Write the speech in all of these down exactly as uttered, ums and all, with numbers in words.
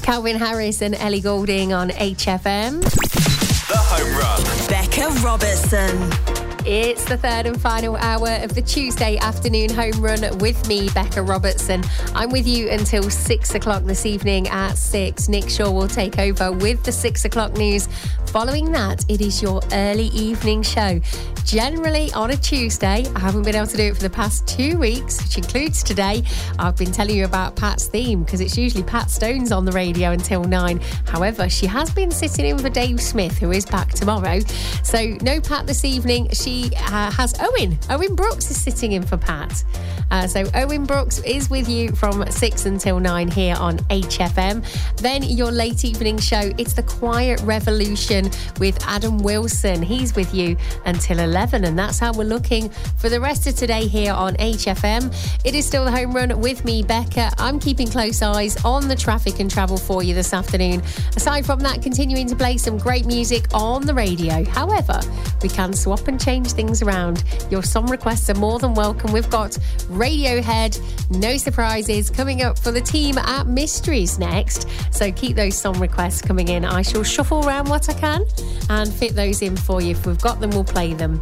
Calvin Harris and Ellie Goulding on H F M. The Home Run. Becca Robertson. It's the third and final hour of the Tuesday afternoon home run with me, Becca Robertson. I'm with you until six o'clock this evening at six. Nick Shaw will take over with the six o'clock news. Following that, it is your early evening show. Generally on a Tuesday, I haven't been able to do it for the past two weeks, which includes today. I've been telling you about Pat's theme because it's usually Pat Stone's on the radio until nine. However, she has been sitting in for Dave Smith, who is back tomorrow. So no Pat this evening. She uh, has Owen. Owen Brooks is sitting in for Pat. Uh, so Owen Brooks is with you from six until nine here on H F M. Then your late evening show, it's the Quiet Revolution with Adam Wilson. He's with you until eleven, and that's how we're looking for the rest of today here on H F M. It is still the home run with me, Becca. I'm keeping close eyes on the traffic and travel for you this afternoon. Aside from that, continuing to play some great music on the radio. However, we can swap and change things around. Your song requests are more than welcome. We've got Radiohead, No Surprises coming up for the team at Mysteries next. So keep those song requests coming in. I shall shuffle around what I can and fit those in for you. If we've got them, we'll play them.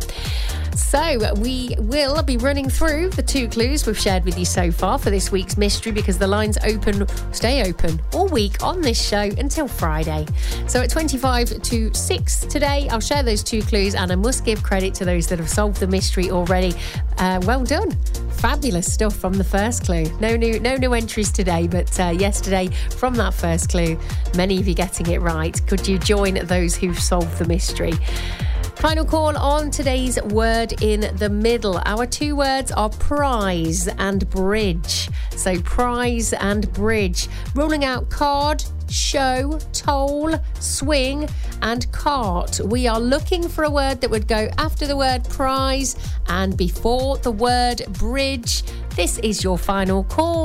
So we will be running through the two clues we've shared with you so far for this week's mystery, because the lines open, stay open all week on this show until Friday. So at twenty-five to six today, I'll share those two clues, and I must give credit to those that have solved the mystery already. Uh, well done. Fabulous stuff from the first clue. No new no new entries today, but uh, yesterday from that first clue, many of you getting it right. Could you join those who've solved the mystery? Final call on today's word in the middle. Our two words are prize and bridge. So prize and bridge. Ruling out card, show, toll, swing and cart. We are looking for a word that would go after the word prize and before the word bridge. This is your final call.